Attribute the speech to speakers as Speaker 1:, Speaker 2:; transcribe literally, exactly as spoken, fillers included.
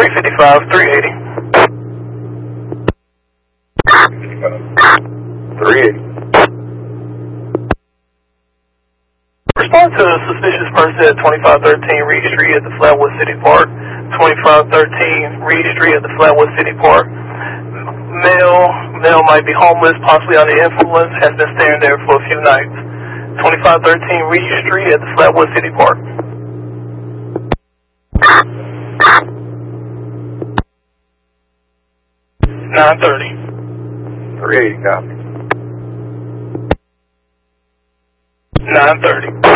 Speaker 1: three fifty-five, three eighty.
Speaker 2: three eighty.
Speaker 1: Respond to a suspicious person at twenty-five thirteen Reed Street at the Flatwood City Park. twenty-five thirteen Reed Street at the Flatwood City Park. Male, male might be homeless, possibly under influence, has been staying there for a few nights. twenty-five thirteen Reed Street at the Flatwood City Park. nine thirty.
Speaker 2: three eighty, copy.
Speaker 1: nine thirty.